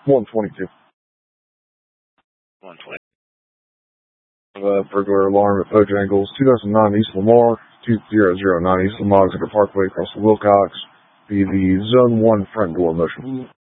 122. 120. Burglar alarm at Bojangles, 2009 East Lamar, 2009 East Lamar, Exeter Parkway across the Wilcox. Be the Zone 1 front door motion.